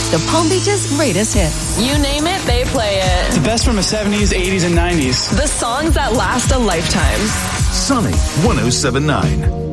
the Palm Beach's greatest hits. You name it, they play it. The best from the 70s, 80s, and 90s. The songs that last a lifetime. Sunny 107.9.